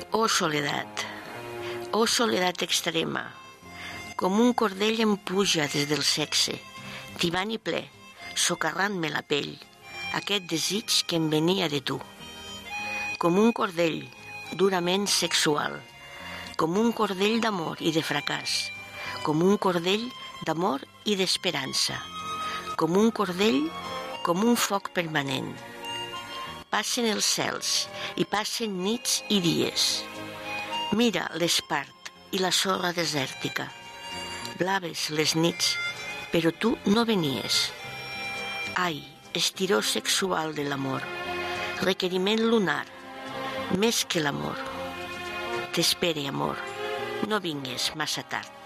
oh soledat extrema, com un cordell em puja des del sexe, tibant i ple, socarrant-me la pell, aquest desig que em venia de tu. Com un cordell durament sexual, com un cordell d'amor i de fracàs, com un cordell d'amor i d'esperança, com un cordell, com un foc permanent. Passen els cels i passen nits i dies. Mira l'espart i la sorra desèrtica. Blaves les nits, però tu no venies. Ai, estiró sexual de l'amor, requeriment lunar, més que l'amor. T'espere, amor, no vingues massa tard.